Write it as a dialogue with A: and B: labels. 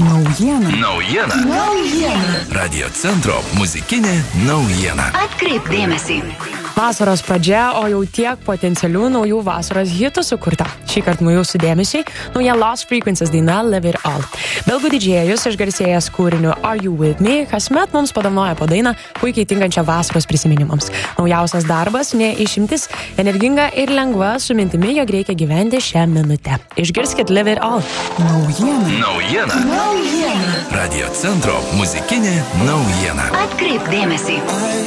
A: Naujiena. Radio centro muzikinė naujiena.
B: Atkreipk dėmesį.
C: Vasaros pradžia, o jau tiek potencialių naujų vasaros hitų sukurta. Šįkart nuo jūsų dėmesiai nauja Lost Frequencies daina Live It All. Belgų didžėjus išgarsėjęs kūriniu Are You With Me kasmet mums padovanoja po dainą puikiai tinkančią vasaros prisiminimams. Naujausias darbas, ne išimtis, energinga ir lengva, su mintimi, jog reikia gyventi šią minutę. Išgirskit Live It All.
A: Naujiena. Radio centro muzikinė naujiena.
B: Atkreipk dėmesį.